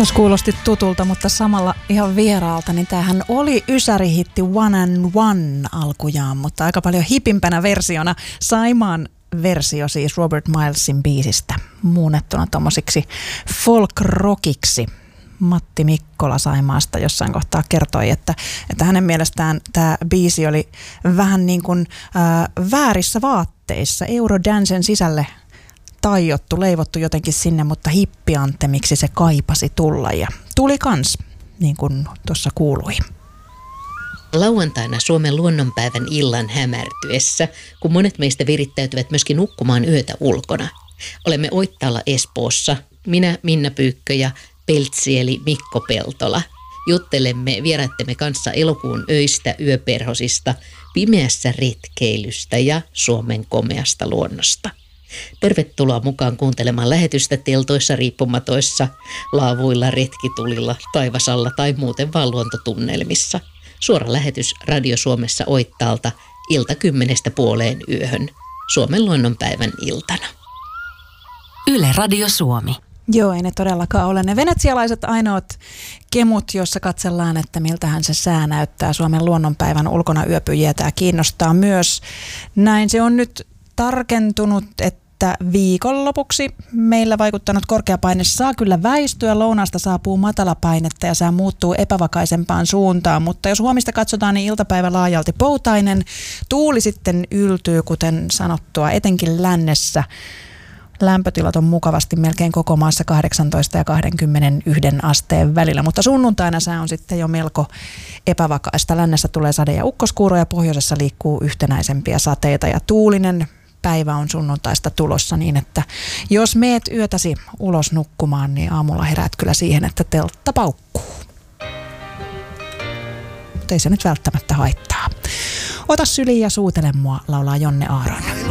Jos kuulosti tutulta, mutta samalla ihan vieraalta, niin tämähän oli ysärihitti One and One alkujaan, mutta aika paljon hipimpänä versiona. Saimaan versio siis Robert Milesin biisistä muunnettuna tommosiksi folk-rockiksi. Matti Mikkola Saimaasta jossain kohtaa kertoi, että hänen mielestään tämä biisi oli vähän niin kuin väärissä vaatteissa, Eurodancen sisälle taiottu, leivottu jotenkin sinne, mutta hippiantemiksi se kaipasi tulla ja tuli kans, niin kuin tuossa kuului. Lauantaina Suomen luonnonpäivän illan hämärtyessä, kun monet meistä virittäytyvät myöskin nukkumaan yötä ulkona. Olemme Oittaalla Espoossa, minä Minna Pyykkö ja Peltsi eli Mikko Peltola. Juttelemme vieraittemme kanssa elokuun öistä, yöperhosista, pimeässä retkeilystä ja Suomen komeasta luonnosta. Tervetuloa mukaan kuuntelemaan lähetystä teltoissa, riippumatoissa, laavuilla, retkitulilla, taivasalla tai muuten vaan luontotunnelmissa. Suora lähetys Radio Suomessa Oittaalta ilta 10:00 Suomen luonnonpäivän iltana. Yle Radio Suomi. Joo, ei ne todellakaan ole ne venetsialaiset ainoat kemut, joissa katsellaan, että miltähän se sää näyttää. Suomen luonnonpäivän ulkona yöpyjiä tämä kiinnostaa myös. Näin se on nyt tarkentunut, että viikonlopuksi meillä vaikuttanut korkeapaine saa kyllä väistyä. Lounaasta saapuu matalapainetta ja sää muuttuu epävakaisempaan suuntaan, mutta jos huomista katsotaan, niin iltapäivä laajalti poutainen. Tuuli sitten yltyy, kuten sanottua, etenkin lännessä. Lämpötilat on mukavasti melkein koko maassa 18 ja 21 asteen välillä, mutta sunnuntaina sää on sitten jo melko epävakaista. Lännessä tulee sade- ja ukkoskuuro ja pohjoisessa liikkuu yhtenäisempiä sateita ja tuulinen päivä on sunnuntaista tulossa niin, että jos meet yötäsi ulos nukkumaan, niin aamulla heräät kyllä siihen, että teltta paukkuu. Mutta ei se nyt välttämättä haittaa. Ota syliin ja suutele mua, laulaa Jonne Aaron.